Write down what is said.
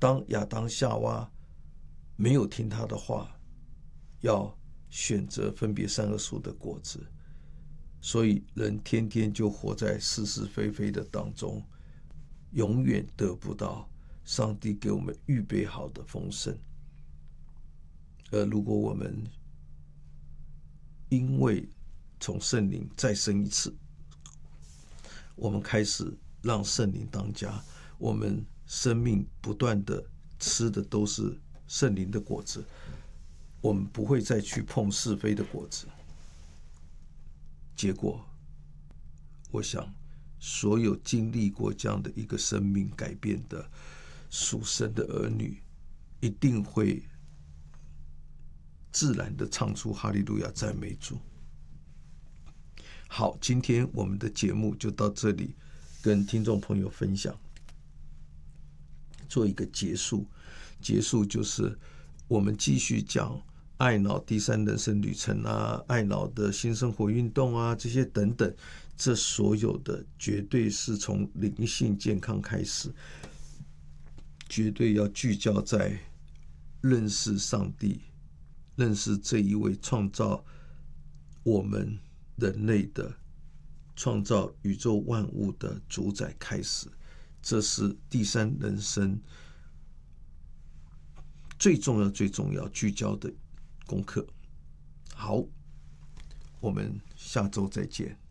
当亚当夏娃没有听他的话，要选择分别善恶树的果子，所以人天天就活在是是非非的当中，永远得不到上帝给我们预备好的丰盛。而如果我们因为从圣灵再生一次，我们开始让圣灵当家，我们生命不断的吃的都是圣灵的果子，我们不会再去碰是非的果子。结果我想所有经历过这样的一个生命改变的属神的儿女，一定会自然的唱出哈利路亚赞美主。好，今天我们的节目就到这里，跟听众朋友分享，做一个结束。结束就是我们继续讲爱脑第三人生旅程啊，爱脑的新生活运动啊，这些等等，这所有的绝对是从灵性健康开始，绝对要聚焦在认识上帝，认识这一位创造我们人类的、创造宇宙万物的主宰开始。这是第三人生最重要、最重要聚焦的功课。好，我们下周再见。